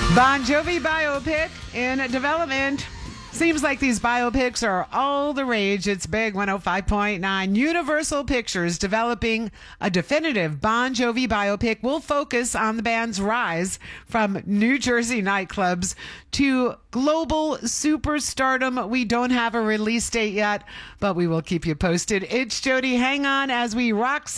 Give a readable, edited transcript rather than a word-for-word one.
Bon Jovi biopic in development. Seems like these biopics are all the rage. It's Big 105.9. Universal Pictures developing a definitive Bon Jovi biopic will focus on the band's rise from New Jersey nightclubs to global superstardom. We don't have a release date yet, but we will keep you posted. It's Jody. Hang on as we rock